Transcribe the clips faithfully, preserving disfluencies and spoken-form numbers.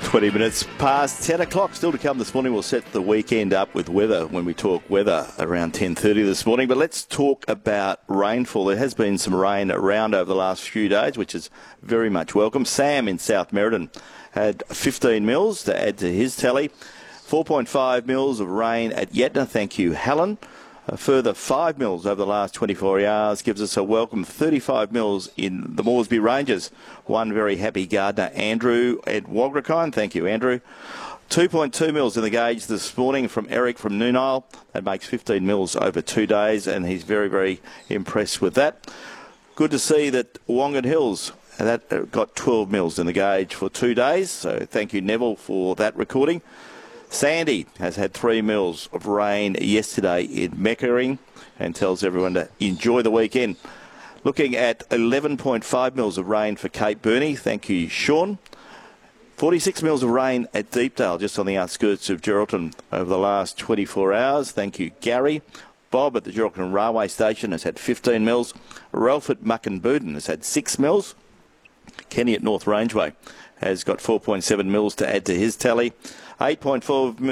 twenty minutes past ten o'clock. Still to come this morning. We'll set the weekend up with weather when we talk weather around ten thirty this morning. But let's talk about rainfall. There has been some rain around over the last few days, which is very much welcome. Sam in South Merredin had fifteen mils to add to his tally. four point five mils of rain at Yetna. Thank you, Helen. A further five mils over the last twenty-four hours gives us a welcome thirty-five mils in the Moresby Ranges. One very happy gardener, Andrew at Wagrakine. Thank you, Andrew. two point two mils in the gauge this morning from Eric from Noonile. That makes fifteen mils over two days, and he's very, very impressed with that. Good to see that Wongan Hills, that got twelve mils in the gauge for two days. So thank you, Neville, for that recording. Sandy has had three mils of rain yesterday in Meckering and tells everyone to enjoy the weekend. Looking at eleven point five mils of rain for Cape Burney. Thank you, Sean. forty-six mils of rain at Deepdale, just on the outskirts of Geraldton over the last twenty-four hours. Thank you, Gary. Bob at the Geraldton Railway Station has had fifteen mils. Ralph at Muckenbooden has had six mils. Kenny at North Rangeway has got four point seven mils to add to his tally. eight point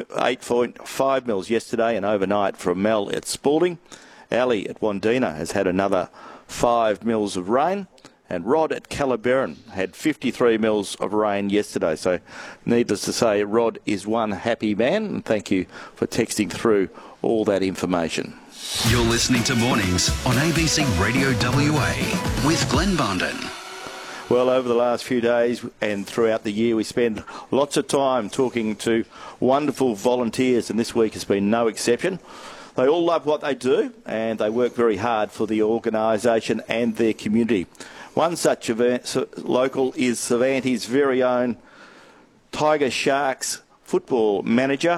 five mils yesterday and overnight from Mel at Spalding. Ali at Wandina has had another five mils of rain. And Rod at Calabaron had fifty-three mils of rain yesterday. So needless to say, Rod is one happy man. And thank you for texting through all that information. You're listening to Mornings on A B C Radio W A with Glenn Bondon. Well, over the last few days and throughout the year, we spend lots of time talking to wonderful volunteers, and this week has been no exception. They all love what they do, and they work very hard for the organisation and their community. One such event, local is Cervantes' very own Tiger Sharks football manager,